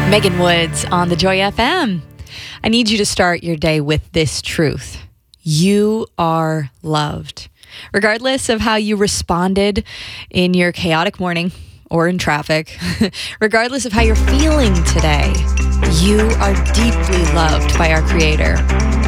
Megan Woods on the Joy FM. I need you to start your day with this truth. You are loved. Regardless of how you responded in your chaotic morning or in traffic, regardless of how you're feeling today, you are deeply loved by our Creator.